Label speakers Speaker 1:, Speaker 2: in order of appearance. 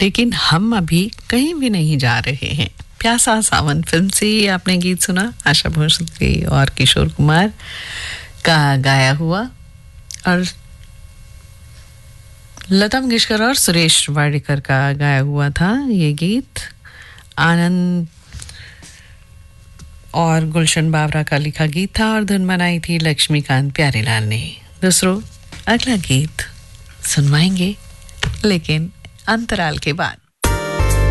Speaker 1: लेकिन हम अभी कहीं भी नहीं जा रहे हैं। प्यासा सावन फिल्म से आपने गीत सुना, आशा भोसले और किशोर कुमार का गाया हुआ, और लता मंगेशकर और सुरेश वाडकर का गाया हुआ था ये गीत। आनंद और गुलशन बावरा का लिखा गीत था और धुन बनाई थी लक्ष्मीकांत प्यारेलाल ने। दूसरों, अगला गीत सुनवाएंगे लेकिन अंतराल के बाद।